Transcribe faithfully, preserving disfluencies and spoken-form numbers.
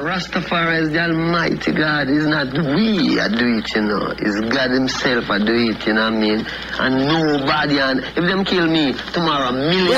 Rastafari is the Almighty God. It's not we that do it, you know. It's God himself that do it, you know what I mean? And nobody, and if them kill me tomorrow, millions